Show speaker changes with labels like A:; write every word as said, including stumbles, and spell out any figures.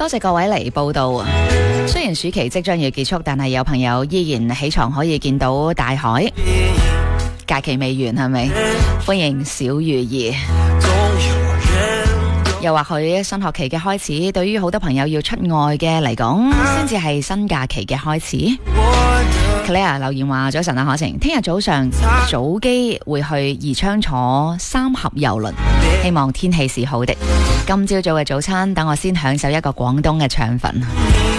A: 多謝各位嚟報道。雖然暑期即將要結束，但係有朋友依然起床可以見到大海。假期未完係咪？歡迎小魚兒。又或許新學期嘅開始，對於好多朋友要出外嘅嚟講，先至係新假期嘅開始。Claire 留言話：早晨啊，可晴，聽日早上早機會去宜昌坐三峽郵輪，希望天氣是好的。今朝早嘅早餐，等我先享受一個廣東嘅腸粉。